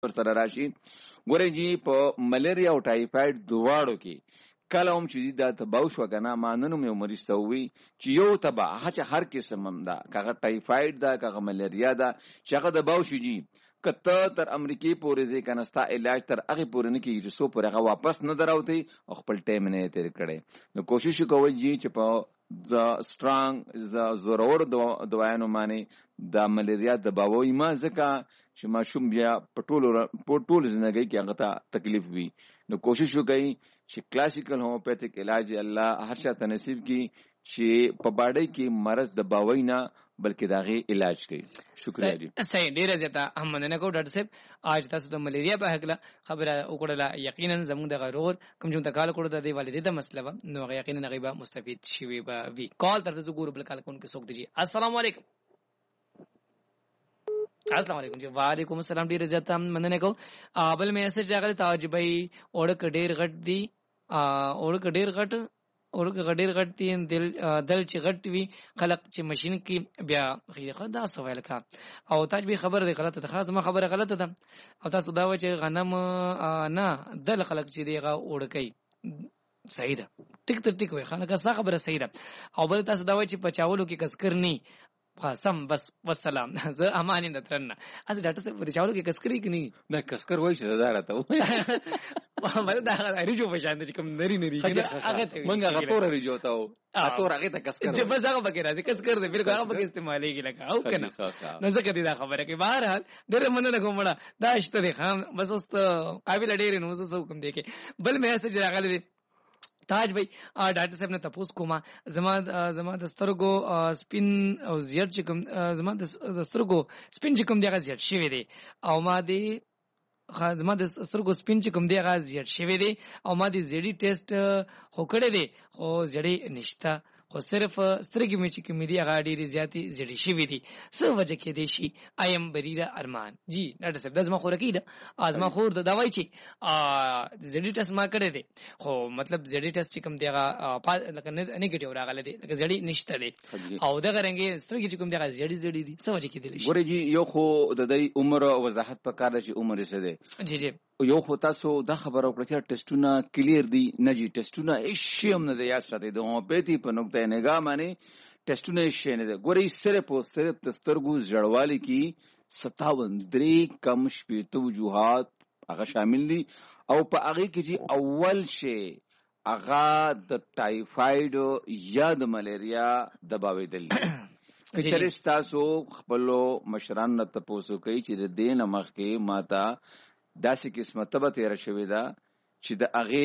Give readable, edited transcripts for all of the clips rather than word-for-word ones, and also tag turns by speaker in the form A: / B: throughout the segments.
A: ورسره راشي. ګورئ جی په ملیریا او ټایفاید دواړو کې کله هم چې دا تباو شو کنه، ما نن مې مریض ته وی چې یو تبا هر قسم هم ده، کغه ټایفاید ده کغه ملیریا ده چې هغه د باو شي جی کته تر امریکای پورې ځي کنه ستا علاج تر هغه پورې نه کیږي چې سو پورې هغه واپس نه دراوتی او خپل ټایم نه تیر کړي. نو کوشش کوئ جی چې په ز سترانګ ز زورور دوايانو باندې د ملیریا د باوي ما ځکه چې ماشوم بیا په ټول ژوندۍ کې هغه ته تکلیف وي. نو کوشش وکړئ چې کلاسیکل هومیوپیتھک علاج الله هر چا ته نصیب کړي چې په باډۍ کې مرض د باوي نه بلکې داغه علاج کوي. شکریہ جی.
B: صحیح ډیره زیاته هم مننه کو ډاکټر صاحب. اج تاسو د ملیریا په حق خبره وکړه، یقینا زموږ د غرور کوم چې تکال کړو د دې والدې د مسله نو یقینا غیبه مستفید شوی به وی. کال ترته ګور بل کال کون کې سوک دی. السلام علیکم. السلام علیکم جی. وعلیکم السلام. ډیره زیاته مننه کو. بل میسج راغلی تاجبای اورک ډیر غټ دی، اورک ډیر غټ دي دل چې غټ وي خلق چې ماشين کې بیا خدا سوال کا او تاج به خبره ده غلطه ده، خاص ما خبره غلطه ده او تاسو دا و چې غنم نه دل خلق چې دیغه اورکې صحیح ده. ټیک وي خانه کا خبره صحیح ده. او بل تاسو دا و چې پچاولو کې کسکر ني قسم بس والسلام. زه امان نه ترنه از ډاکټر صاحب په چاولو کې کسکري کني
A: نه کسکر وای چې زړه ته
B: مله دا ریجو په شان دي کوم نری هغه ته
A: منګه غتور ریجو ته او اتور هغه ته کسکر
B: چې بس هغه بګی راځي کسکر دې بالکل هغه بګی استعمالېږي لکه او کنه نو ځکه دې دا خبره کې بهر حال ډېر مننه کومړه دا شته دي خام بس اوس قابل ډېر نو زه کوم دی کې بل مې استه راغلي تاج بھائی ډاکټر صاحب نے تپوس کوما زما د سترګو سپین او زیات چې کوم زما د سترګو سپین چې کوم دی هغه زیات شوی دی او ما دی زما د سترګو سپین چې کوم دی هغه زیات شوی دی او ما دی زیډي ټیسټ خو کړی دی خو زیډي نشته خو صرف سترګې مې چې کوم دی هغه ډېری زیاتې زیډي شوی دی. څه وجه کې دی شي ایم بریره ارمان جی ډاکټر صاحب د زما خورکی ده ازما خور د دوايي چې زیډي ټیسټ ما کړی دی خو مطلب زیډي ټیسټ چې کوم دی هغه لکه نیگیټیو راغلی دی لکه زیډي نشته دی او دغه رنګي سترګې چې کوم دی هغه زیډي دي. څه وجه کې دی شي
A: ګورې جی یو خو د دې عمر وضاحت پکاره چې عمر یې څه دی
B: جی
A: یو خو تاسو دا خبره وکړه چې ټیسټونه کلیر دي نه جی ټیسټونه هیڅ هم نه دی یا ساته د هومیوپیتي په نقطه نگاه باندې ټیسټونه هیڅ نه دی. ګورې صرف د سترګو زړوالي کې 57 کم شپېته وجوهات هغه شامل دي او په هغه کې چې اول شی هغه د ټایفاید یا د ملیریا د باویدل کچره تاسو خپل مشران ته تاسو کوي چې د دین مخ کې ماته داسې قسمه تبه تیر شوی دا چې د هغه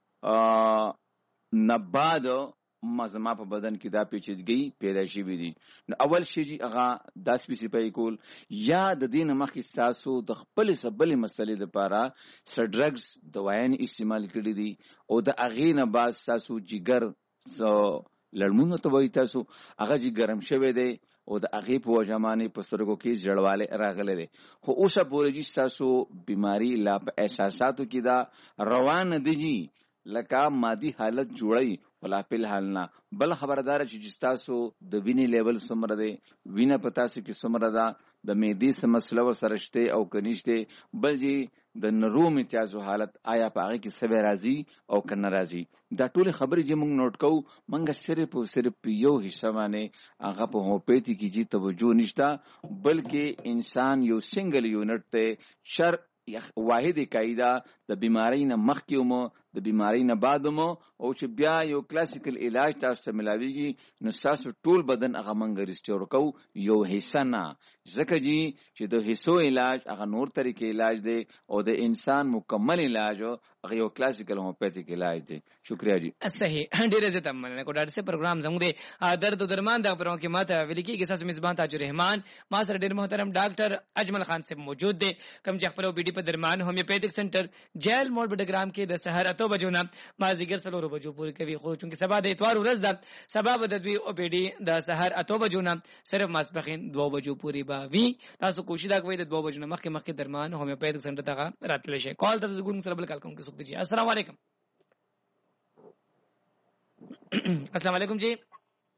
A: نباد مزما په بدن کې دا پیچیدګي پیدا شوی دي. نو اول شی چې هغه داس پی پی کول یا د دین مخ کې تاسو د خپل سبلې مسلې لپاره سر ډرګز دوايان استعمال کړی دي او د هغه نه بعد تاسو جګر لړمونو ته وای تاسو هغه چې ګرم شوی دی او د هغه په وجمانه په سترګو کې جړواله راغله دي خو اوسه پورې چې تاسو بیماری لا په احساساتو کې دا روان دي لکه مادي حالت جوړي ولا په حال نه بل خبردار چې تاسو د وینې لیول سمره دي وینه پتا سو کې سمره ده د معدې سمسله وسرشته او کنيشته بل جی د نرو امتیازو حالت آیا په هغه کې سوي راځي او کنه راځي دا ټول خبرې چې موږ نوٹ کوو موږ صرف یو حصہ باندې هغه په هومیوپیتي کې جی توجه نشته بلکې انسان یو سنگل یونټ ته شر واحد قاعده د بیماری نه مخکې مو د بیماری نه بعد مو او چې بیا یو کلاسیکل علاج تاسو ملاويږي نو تاسو ټول بدن هغه منګ ریسټور کو یو حصہ نه ځکه جی چې د حصو علاج هغه نور طریقې علاج دی او د انسان مکمل علاج هغه یو کلاسیکل هومیوپیتھک علاج دی. شکریہ جی.
B: صحیح ډیره زه مننه کو ډاکټر صاحب پروګرام زموږ د درد او درمان د پروګرام کې ماته ویل کېږي تاسو میزبان تاج الرحمن ما سره ډیر محترم ډاکټر اجمل خان صاحب موجود دي کوم چې خپل بي ډي په درمان هومیوپیتھک سنټر جیل موډ بډګرام کې د سحر 8 بجو نه ما زیګر 3 بجو پورې کوي خو چې سبا د اتوار ورځ ده سبا به د دوی او بي ډي د سحر 8 بجو نه صرف ماسپخین 2 بجو پورې به وي تاسو کوشش دا کوئ د 2 بجو نه مخکې درمان هومیوپیتھک سنټر ته راتلی شي. کال تر زګون سره بل کال کوم کې سوک دي. السلام علیکم. السلام علیکم جی.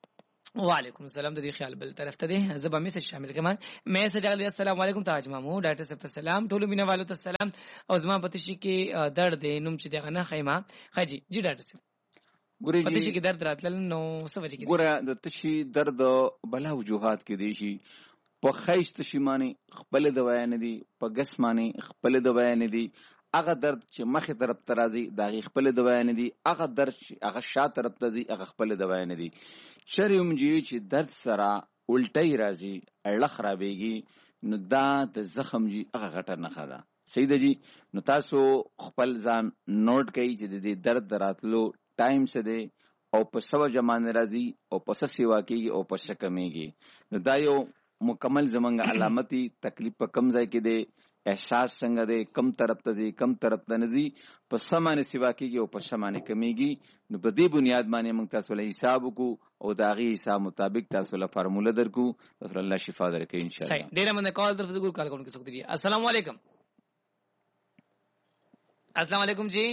B: وعلیکم السلام د دې خیال بل طرف ته دی زبا میسج شامل کما میسج علی السلام علیکم تاج مامو ډاکټر صاحب ته سلام ټول مینه والو ته سلام او زما پتشي کې درد دی نوم چې دغه نه خیمه خجی جی ډاکټر صاحب
A: ګورې
B: پتشي کې درد راتل نو څه وجه کې
A: ګوره د تشي درد بلا وجوهات کې دی شي په خیش تشي معنی خپل دوا نه دي په ګس معنی خپل دوا نه دي هغه درد چې مخې طرف ته راځي دا خپل دوا نه دي هغه درد چې هغه شا طرف ته ځي هغه خپل دوا نه دي شریوم جی چې درد سره الټی راځي اړه خرابېږي نو دا د زخم جی هغه غټه نه خاله صحیح ده جی نو تاسو خپل ځان نوٹ کړئ چې د دې درد دراتلو ټایم څه دی او په سو جمان راځي او په څه سیوا کېږي او په څه کمیږي نو دا یو مکمل زمنګ علامتي تکلیف په کم ځای کې دی احساس څنګه دی کم طرف ته ځي کم طرف ته نه ځي په سمانه سیوا کېږي او په سمانه کمیږي نو په دې بنیاد باندې موږ تاسو له حساب وکړو او دا غي حساب مطابق تاسو له فارموله درکو تاسو الله شفا درکړي ان شاء الله
B: صحیح ډیر مننه کال طرف زګور کال کوونکی سوک دی السلام علیکم السلام علیکم جی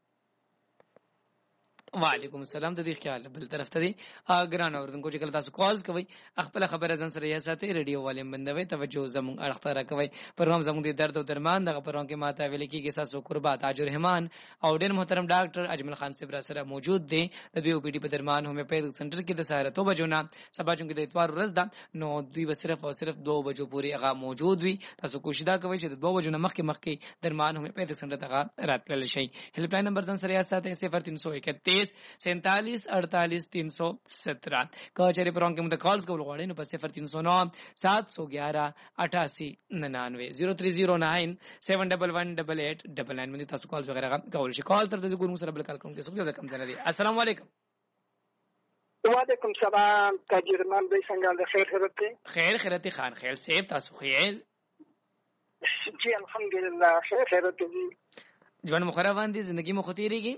B: وعلیکم السلام د دې خیال بل طرف ته دی ګران اوردونکو چې کله تاسو کالز کوي خپل خبره ځن سره یا ساتي ریډیو والیم بندوي توجه زموږ اړخ را کوي پروګرام زموږ د درد او درمان دغه پروګرام کې ماته ویل کېږي تاسو قربات تاج الرحمن او ډېر محترم ډاکټر اجمل خان صاحب را سره موجود دي د دوی او پی ډی په درمان هومیوپیتھک سنټر کې د سهار 2 بجو نه سبا چون کې د اتوار ورځ ده نو دوی به صرف او صرف 2 بجو پورې هغه موجود وي تاسو کوشش دا کوئ چې د 2 بجو نه مخکې درمان هومیوپیتھک سنټر ته راتلل شي هیلپ لاین نمبر ځن سره یا ساتي 0331 47 317 کچری پرون کې مت کالز کول غواړئ نو په 0309 711 88 99 0309 7118889 باندې تاسو کالز وغیرہ کول شي کال تر دې ګورم سره بل کال کوم کې څه کم ځنه دي السلام علیکم
C: وعلیکم السلام تاجرمان به څنګه د خیر خیرته
B: خیرته خان خیر سیب تاسو خیر
C: جی الحمدلله خیرته دي
B: ژوند مخره باندې ژوندۍ مخ تیریږي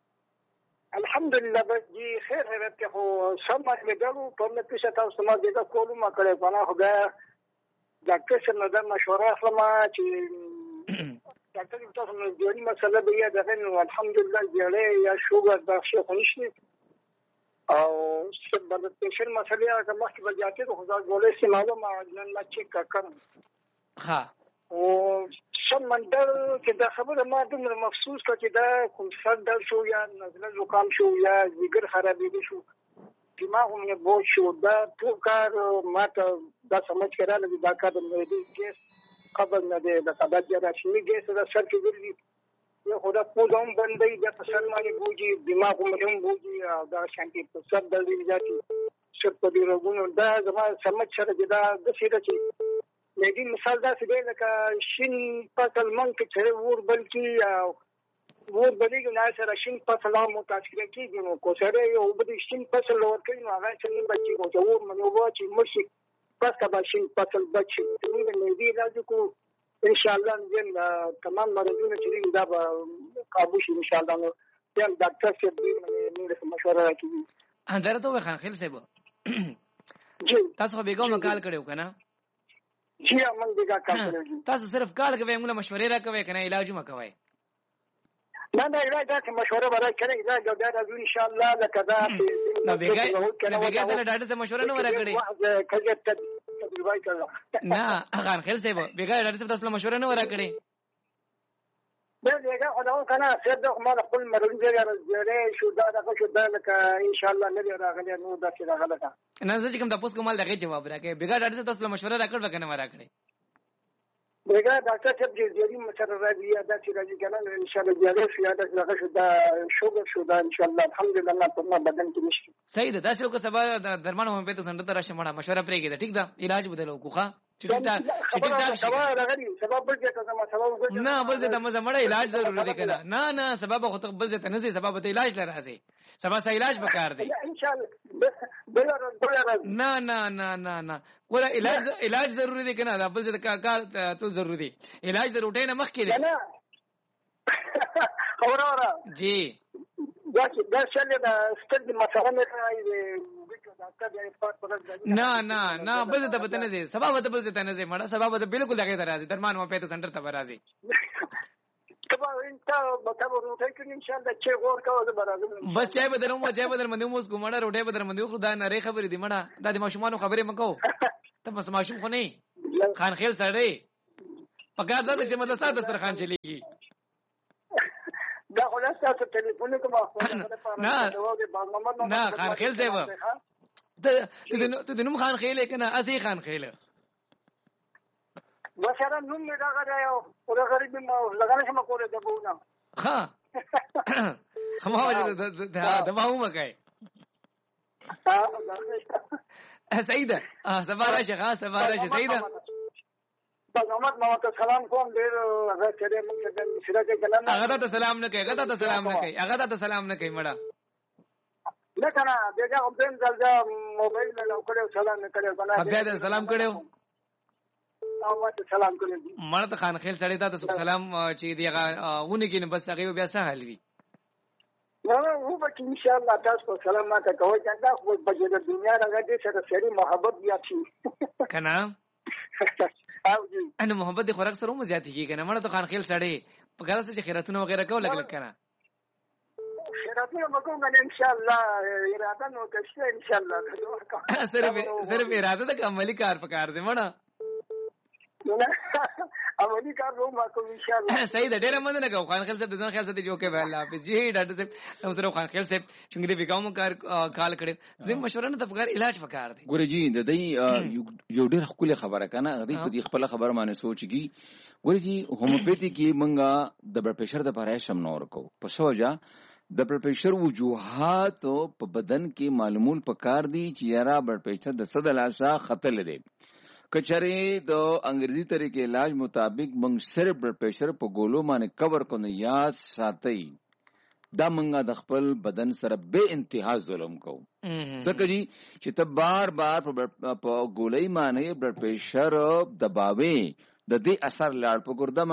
C: الحمدلله بس جی خیر خیرته خو سم مګلو په مې پیښه تاسو ما دغه کولو ما کړې کنه خدا ډاکټر سره د مشوره اخلم چې ډاکټر تاسو نو جوړی مسله به یا دغه نو الحمدلله جوړه یا شوګر د شي خنشتي او سبب پیشن مسله هغه مخکې بجاته خو دا ګولې استعمالو ما نن ما چیک کړم
B: ها
C: او شم منډر چې دا خبره ما دومره مفسوس کړ چې دا کوم سر درد شو یا نزله زکام شو یا ځګر خرابېږي شو دماغ مې بوج شو دا ټول کار ما ته دا سمجھ کړل دا کار مې دې کې قبل نه دی دا قبل یا راشي ګیس دا سر کې ګرځي یو خدا پودوم بندې دا سر باندې بوجي دماغ مې هم بوجي او دا شانتي په سر درد ځاتي سر په دې رغونو دا زما سمجھ سره دا د سیده چې لکه مثال دا څه دی لکه شین فصل من کې چې ور بلکې ور بلګ نه سره شین فصل هم متاسفه کېږي نو کو سره یو بده شین فصل ور کوي نو هغه څنګه بچي کو چې ور منو واچي مرشي پس کا شین فصل بچي موږ نه دی راځو کو ان شاء الله دې تمام مرزونه چې دا به قابو شي ان شاء الله نو یم ډاکټر صاحب دې موږ مشوره کوي
B: حضرت او خان خیل صاحب
C: جی
B: تاسو به کوم کال کړو کنه
C: جی من دې کا کار کوي
B: تاسو صرف کال کوي موږ مشورې را کوي کنه علاج ما کوي
C: نه علاج دا مشوره برای کړی علاج دا راځي ان شاء الله لکه دا
B: نو بیګا ته ډاکټر سره مشوره نه ورکړي
C: کله تجربه کړل
B: نه خان خیل صاحب بیګا ډاکټر سره تاسو مشوره نه ورکړي
C: دا بیګا خداو کنه سر د ما خپل مرګ جوړه شو دا شو دا لکه ان شاء الله نه راغلی نو دا څه راغله
B: نه زه چې کوم تاسو کومال دغه جواب راکړي بیګا ډاکټر سره تاسو مشوره راکړل کنه ورکړي
C: بیګا ډاکټر صاحب دې مشوره راځي دا چې راځي کنه ان شاء الله جوړه شو دا څه شو دا شوګر شو دا ان شاء الله الحمدلله په بدن کې نشي
B: صحیح ده تاسو کو سبا درمان هم په سنټر ته راشه مشوره پرېږي دا ټیک ده علاج بدلو کوخه نه بل څه ته مزه مړ علاج ضروري دی کنه نه سبب خو ته بل څه ته نه سي سبب ته علاج لرازي سبا سه علاج وکړ دی
C: ان شاء الله
B: نه ولا علاج ضروري دی کنه دا بل څه کار ته ضروري دی علاج ضروري نه مخ کې دی
C: خبره
B: جی
C: دا څنګه دا ستل مسله نه
B: نه بل ته پته نه زی سبب ته بل ته نه زی مړه سبب ته بالکل دغه راځي درمان مو په سنټر ته راځي
C: سبا انت مطلب روټي کې ان شاء الله چې غور کا وځه برابر
B: بس چای بدل مو چای بدل مندي موس کومړه روټي بدل مندي خو دا نری خبرې دي مړه دا د ماشومان خبرې مکو ته بس ماشوم خو نه خان خیل سړی پکار دا چې مدرسه د سرخان چلیږي
C: دا خلاص تاسو ټلیفون کوم
B: نه خان خیل صاحب ته د نوم خان خیل کنه اسی خان خیل
C: وسره نوم می دا غواړم او دا غریب ما لګانه سم کوله دبونه
B: ها خماوه دا ما هو مکای سیده سبارا شيخه سبارا شي سیده
C: محمد محمد سلام کوم ډیر هغه چې موږ څنګه سره کې کلام
B: هغه ته سلام نه کوي هغه ته سلام نه کوي هغه ته سلام نه کوي مړه
C: نه کنه دغه هم دې ځل موبایل له کړو سلام نه کړو کنه
B: بیا دې سلام کړو
C: او ماته سلام کړو
B: مړه ته خان خیل سړی ته سلام چې دیغه ونه کې نه بس هغه بیا سهل وي
C: نو به ان شاء الله تاسو سلام ماته کوي چې دا خو په دې دنیا راغلي چې سړي محبت بیا شي
B: کنه انا محبت د خوراک سره مو زیات کیږي کنه مړه ته خان خیل سړی په ګرځه چې خیراتونه وغیرہ کو لګل کنه
C: خیراتونه مکو غن ان شاء الله اراده نو کوي ان شاء الله
B: صرف اراده د عملی کار پکار دی مړه
C: عملی کار رو ما کو ان شاء الله
B: صحیح ده ډیره مننه کوم خان خیل صاحب د ځان خیال ساتي جو کې به الله حافظ جی ډاکټر صاحب نو سره خان خیل صاحب څنګه دې وکاوم کال کړي زم مشوره نه تفکر علاج پکار دی
A: ګورې جی د دې یو ډېر خپل خبره کنه غدي په دې خپل خبره باندې سوچږي ګورې جی هومیوپیتي کې مونږه د بلډ پريشر د پاره شم نور کو په سوجا د بلډ پريشر وجوهات په بدن کې معلومول پکار دي چې یارا بلډ پريشر د صد لاسا خطر لري کچره د انګریزي طریقې علاج مطابق موږ صرف بلډ پريشر په ګولو باندې کور کو نه یاد ساتي دا موږ د خپل بدن سره به انتها ظلم کوو ځکه چې ته بار بار په ګولۍ باندې بلډ پريشر دباوي د دې اثر لاړ په ګرده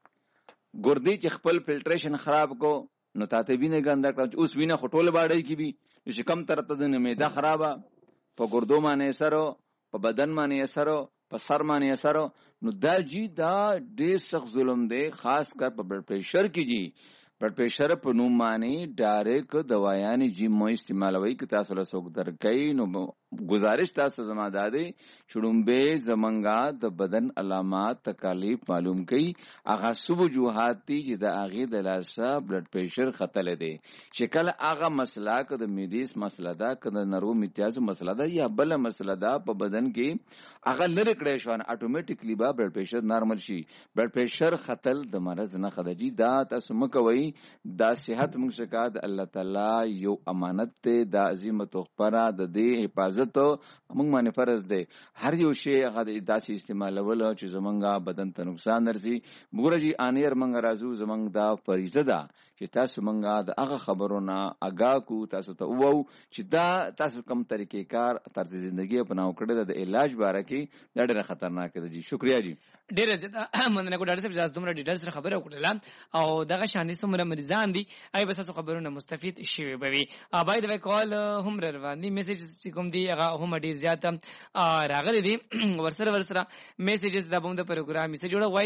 A: باندې ګردي چې خپل فلټریشن خراب کو نو تاته وینه ګنده کړ اوس وینه خټول باړی کی وی چې کم تر ته د معده خرابه په ګردو باندې سره په بدن باندې اثر په سر باندې اثر نو دا جی دا ډېر سخت ظلم دی خاص کر په بلډ پريشر کې جی بلډ پريشر په نوم باندې ډایرک دوايان جی مو استعمالوي که تاسو له سوق درکې نو گزارش تاسو زما دادې چړومبه زمنګا د بدن علامات تکالیف معلوم کړي هغه سوجوهات دي چې د اغه د لاسه بلډ پريشر خطر دی شکل هغه مسله که د میدیس مسله ده که د نرو امتیاز مسله ده یا بل مسله ده په بدن کې هغه لری کړی شو اتوماتیکلی با بلډ پريشر نارمل شي بلډ پريشر خطر د مرز نه خدجی دا تاسو مکوي دا صحت موږ څخه د الله تعالی یو امانت ته د عظمت او خبره د دې حفاظت موږ باندې فرض دی هر یو شی هغه د داسې استعمالول چې زمونږه بدن ته نقصان درسي ګورجی انیر منګ راځو زمونږ دا فریضه ده چې تاسو منګه د هغه خبرونه اگاه کو تاسو ته وو چې دا تاسو کوم طریقې کار طرز ژوندۍ په ناو کړی د علاج باره کې دا ډېر خطرناک دی شکریا جی
B: ډېر زیاته مننه کو ډاکټر صاحب جاز دومره ډیټیل سره خبره وکړه او دغه شانې سمره مریضان دي ای بس تاسو خبرونه مستفید شي وي بای د کال هم روان دي میسیجز کوم دي هغه هم ډیر زیاته راغلي دي ورسره میسیجز د بوم د پروګرام میسیج جوړه وای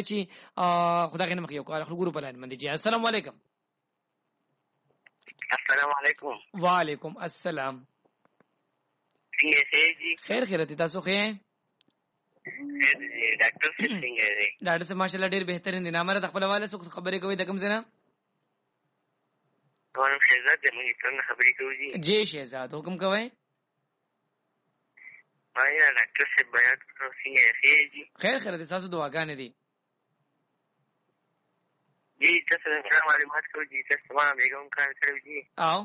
B: چې خدای غنه مخ یو کال خلګو په لاین باندې جی السلام علیکم
D: السلام علیکم
B: وعلیکم السلام خیر خیرتی تاسو خیر
D: ډاکټر څنګه دی
B: ډاکټر صاحب ماشاءالله ډیر بهترین دي نامره د خپل حواله څخه خبرې کوي د کوم ځای نه
D: کوم شهزاد د مونږ څنګه خبرې کوي
B: جی شهزاد حکم کوي
D: مایا ډاکټر صاحب بیان څنګه دی
B: خیر خیر دي تاسو دعاګانې دي
D: جی تاسو سره معلومات کوي چې تاسو ما بیګم کار کړی دي
B: او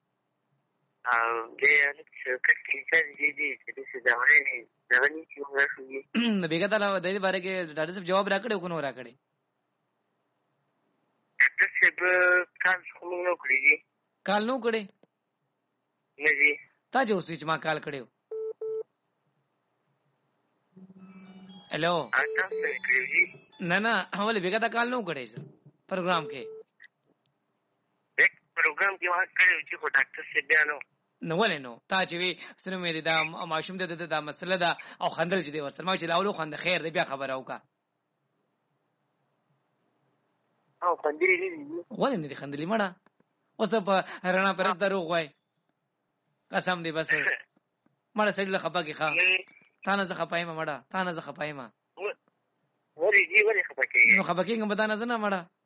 D: دې چې کله دې چې دا ونه نه غني چې موږ شو
B: نو بیګا تعالی د دې باره کې ډاکټر صاحب جواب راکړو کو نو راکړي
D: ډاکټر صاحب کال څو نو کړی
B: کال نو کړي
D: نه جی
B: تا جو سوچ ما کال کړو هلو
D: تاسو کړی
B: نه اول بیګا تا کال نو کړي پروګرام کې
D: ایک پروګرام کې ما کړو چې ډاکټر صاحب بیانو
B: نو ولې نو تا چې وی سره مې دا ماشوم د مسله دا او خندل چې دی ورسره ما چې لاولو خند خیر دی بیا خبره وکا
D: او خندري نه دي
B: ولې نه دي خندلي مړه اوس په رڼا پر دروغ وای قسم دی بس مړه سړی له خپه کې ښه تا نه زه خپایم مړه تا نه زه خپایم
D: ولې دي ولې خپه کېږي
B: نو خپه کېږم به تا نه زه نه مړه